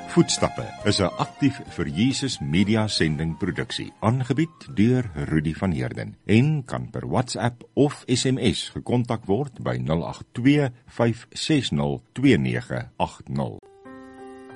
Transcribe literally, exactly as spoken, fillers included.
Voetstappe is 'n Aktief vir Jesus media sending produksie, aangebied deur Rudy van Heerden en kan per WhatsApp of S M S gekontak word by nul agt twee vyf ses nul twee nege agt nul.